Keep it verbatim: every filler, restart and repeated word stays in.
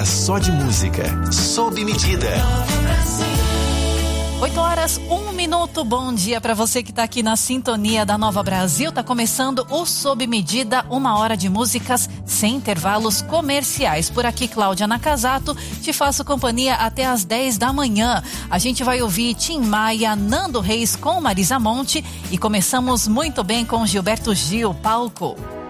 hora só de música. Sob medida. oito horas, um minuto. Bom dia para você que está aqui na sintonia da Nova Brasil. Tá começando o Sob Medida, uma hora de músicas sem intervalos comerciais. Por aqui, Cláudia Nakazato, te faço companhia até às dez da manhã. A gente vai ouvir Tim Maia, Nando Reis com Marisa Monte e começamos muito bem com Gilberto Gil, Palco.